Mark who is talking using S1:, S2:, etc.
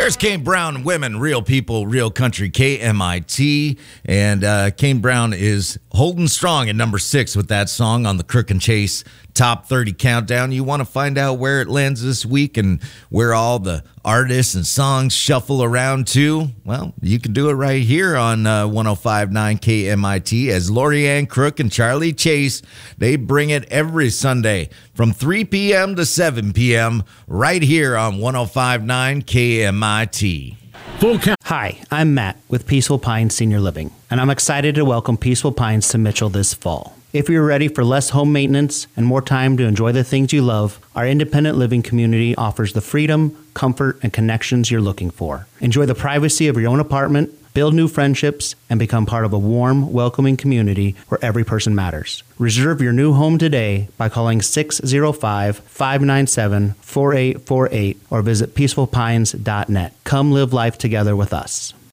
S1: There's Kane Brown, Women, Real People, Real Country, KMIT. And Kane Brown is holding strong at number 6 with that song on the Crook and Chase Top 30 Countdown. You want to find out where it lands this week and where all the artists and songs shuffle around to? Well, you can do it right here on 105.9 KMIT as Lorianne Crook and Charlie Chase. They bring it every Sunday from 3 p.m. to 7 p.m. right here on 105.9 KMIT.
S2: Hi, I'm Matt with Peaceful Pines Senior Living, and I'm excited to welcome Peaceful Pines to Mitchell this fall. If you're ready for less home maintenance and more time to enjoy the things you love, our independent living community offers the freedom, comfort, and connections you're looking for. Enjoy the privacy of your own apartment, build new friendships, and become part of a warm, welcoming community where every person matters. Reserve your new home today by calling 605-597-4848 or visit peacefulpines.net. Come live life together with us.